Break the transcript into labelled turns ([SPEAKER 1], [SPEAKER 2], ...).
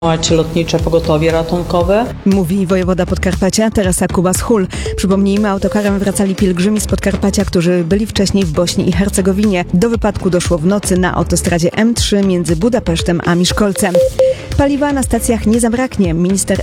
[SPEAKER 1] Lotnicze pogotowie ratunkowe.
[SPEAKER 2] Mówi wojewoda Podkarpacia Teresa Kubas-Hul. Przypomnijmy, autokarem wracali pielgrzymi z Podkarpacia, którzy byli wcześniej w Bośni i Hercegowinie. Do wypadku doszło w nocy na autostradzie M3 między Budapesztem a Miszkolcem. Paliwa na stacjach nie zabraknie. Minister